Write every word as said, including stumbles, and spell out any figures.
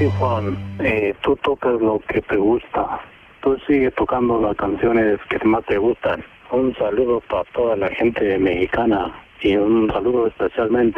Sí, Juan, eh, tú tocas lo que te gusta. Tú sigues tocando las canciones que más te gustan. Un saludo para toda la gente mexicana y un saludo especialmente